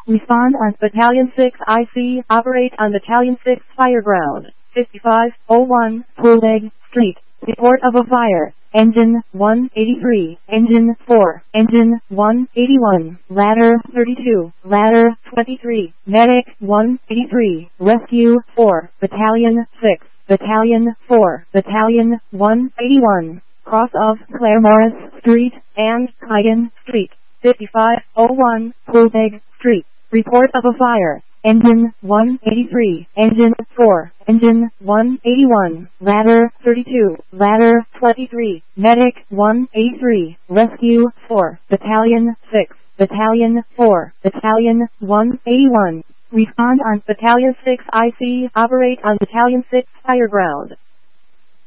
Respond on Battalion 6 IC. Operate on Battalion 6 Fireground. 5501 Poolbeg Street. Report of a fire. Engine 183, Engine 4, Engine 181, Ladder 32, Ladder 23, Medic 183, Rescue 4, Battalion 6, Battalion 4, Battalion 181, cross of Claremorris Street and Clyden Street, 5501 Poolbeg Street. Report of a fire. Engine 183, Engine 4, Engine 181, Ladder 32, Ladder 23, Medic 183, Rescue 4, Battalion 6, Battalion 4, Battalion 181. Respond on Battalion 6 IC. Operate on Battalion 6 Fireground.